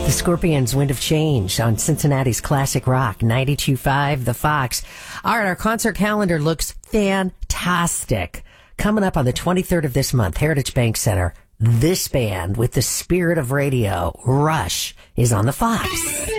The Scorpions' Wind of Change on Cincinnati's classic rock, 92.5 The Fox. All right, our concert calendar looks fantastic. Coming up on the 23rd of this month, Heritage Bank Center, this band with the spirit of radio, Rush, is on the Fox.